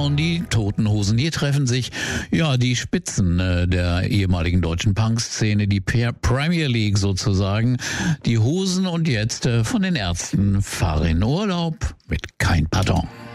London, die Toten Hosen. Hier treffen sich die Spitzen der ehemaligen deutschen Punk-Szene, die Premier League sozusagen. Die Hosen und jetzt von den Ärzten Fahr in Urlaub mit Kein Pardon.